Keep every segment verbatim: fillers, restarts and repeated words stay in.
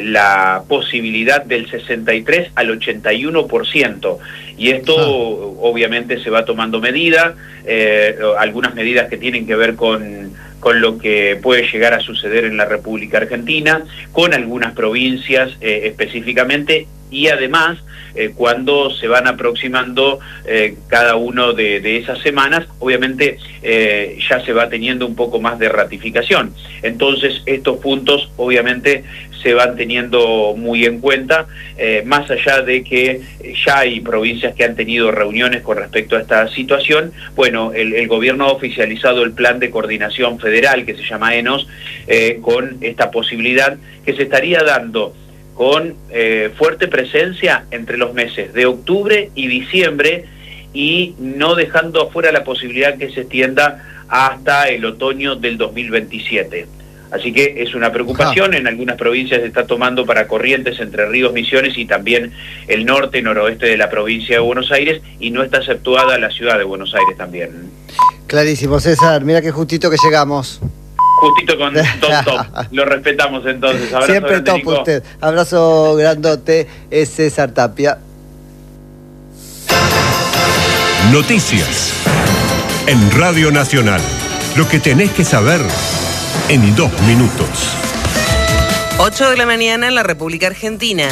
eh, la posibilidad del sesenta y tres al ochenta y uno por ciento. Y esto ah. obviamente se va tomando medida, eh, algunas medidas que tienen que ver con, con lo que puede llegar a suceder en la República Argentina, con algunas provincias eh, específicamente, y además eh, cuando se van aproximando eh, cada uno de, de esas semanas, obviamente eh, ya se va teniendo un poco más de ratificación. Entonces estos puntos obviamente se van teniendo muy en cuenta, eh, más allá de que ya hay provincias que han tenido reuniones con respecto a esta situación. Bueno, el, el gobierno ha oficializado el plan de coordinación federal, que se llama E N O S, eh, con esta posibilidad que se estaría dando con eh, fuerte presencia entre los meses de octubre y diciembre, y no dejando afuera la posibilidad que se extienda hasta el otoño del dos mil veintisiete. Así que es una preocupación. En algunas provincias se está tomando para Corrientes, Entre Ríos, Misiones y también el norte, noroeste de la provincia de Buenos Aires, y no está exceptuada la ciudad de Buenos Aires también. Clarísimo, César. Mira qué justito que llegamos. Justito con Don Top. Lo respetamos entonces. Abrazo. Siempre grande, top Nico. usted. Abrazo grandote, es César Tapia. Noticias en Radio Nacional. Lo que tenés que saber en dos minutos. ocho de la mañana en la República Argentina.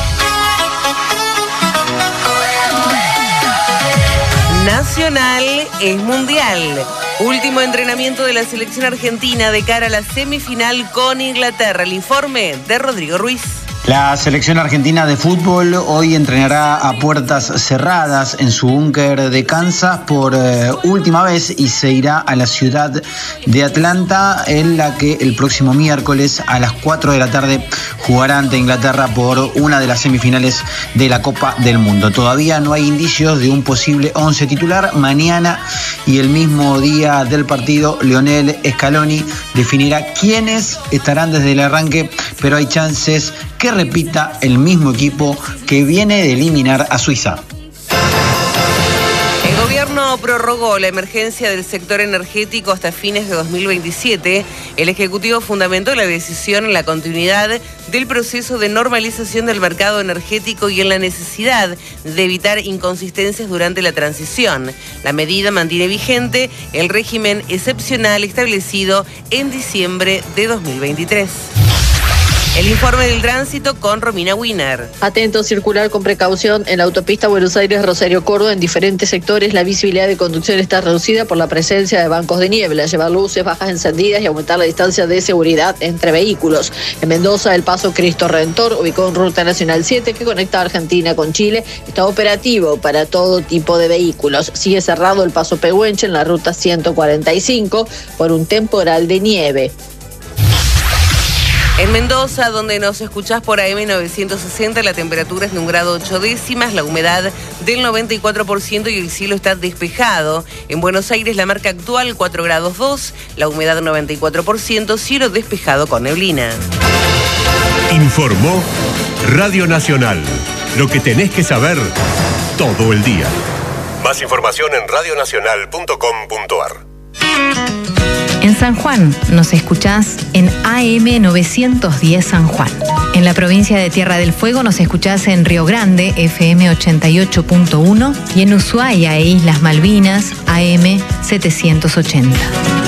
Nacional es mundial. Último entrenamiento de la selección argentina de cara a la semifinal con Inglaterra. El informe de Rodrigo Ruiz. La selección argentina de fútbol hoy entrenará a puertas cerradas en su búnker de Kansas por eh, última vez y se irá a la ciudad de Atlanta, en la que el próximo miércoles a las cuatro de la tarde jugará ante Inglaterra por una de las semifinales de la Copa del Mundo. Todavía no hay indicios de un posible once titular. Mañana y el mismo día del partido, Lionel Scaloni definirá quiénes estarán desde el arranque, pero hay chances que repita el mismo equipo que viene de eliminar a Suiza. El gobierno prorrogó la emergencia del sector energético hasta fines de dos mil veintisiete. El Ejecutivo fundamentó la decisión en la continuidad del proceso de normalización del mercado energético y en la necesidad de evitar inconsistencias durante la transición. La medida mantiene vigente el régimen excepcional establecido en diciembre de dos mil veintitrés. El informe del tránsito con Romina Wiener. Atento, circular con precaución en la autopista Buenos Aires-Rosario Córdoba. En diferentes sectores la visibilidad de conducción está reducida por la presencia de bancos de niebla. Llevar luces bajas encendidas y aumentar la distancia de seguridad entre vehículos. En Mendoza, el paso Cristo Redentor, ubicado en Ruta Nacional siete, que conecta a Argentina con Chile, está operativo para todo tipo de vehículos. Sigue cerrado el paso Pehuenche en la Ruta ciento cuarenta y cinco por un temporal de nieve. En Mendoza, donde nos escuchás por A M novecientos sesenta, la temperatura es de un grado ocho décimas, la humedad del noventa y cuatro por ciento y el cielo está despejado. En Buenos Aires, la marca actual cuatro grados dos, la humedad noventa y cuatro por ciento, cielo despejado con neblina. Informó Radio Nacional. Lo que tenés que saber todo el día. Más información en radio nacional punto com punto a r. En San Juan nos escuchás en A M novecientos diez San Juan. En la provincia de Tierra del Fuego nos escuchás en Río Grande, F M ochenta y ocho punto uno, y en Ushuaia e Islas Malvinas, A M setecientos ochenta.